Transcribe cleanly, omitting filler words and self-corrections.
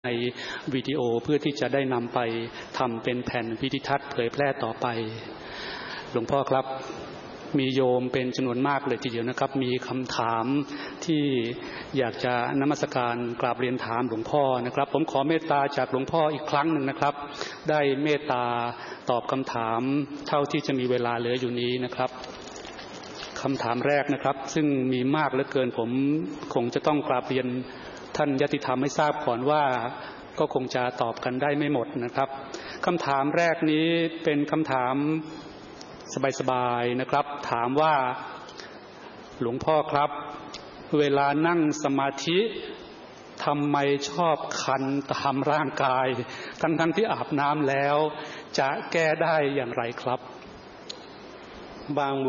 ในวิดีโอเพื่อที่จะได้นำไปทำเป็นแผ่นวิดิทัศน์เผยแพร่ต่อไปหลวงพ่อครับมีโยมเป็นจำนวนมากเลยทีเดียวนะครับมีคำถามที่อยากจะนมัสการกราบเรียนถามหลวงพ่อนะครับผมขอเมตตาจากหลวงพ่ออีกครั้งหนึ่งนะครับได้เมตตาตอบคำถามเท่าที่จะมีเวลาเหลืออยู่นี้นะครับคำถามแรกนะครับซึ่งมีมากเหลือเกินผมคงจะต้องกราบเรียนท่านญาติธรรมให้ทราบก่อนว่าก็คงจะตอบกันได้ไม่หมดนะครับคำถามแรกนี้เป็นคำถามสบายๆนะครับถามว่าหลวงพ่อครับเวลานั่งสมาธิทำไมชอบคันตามร่างกายทั้งที่อาบน้ำแล้วจะแก้ได้อย่างไรครับบาง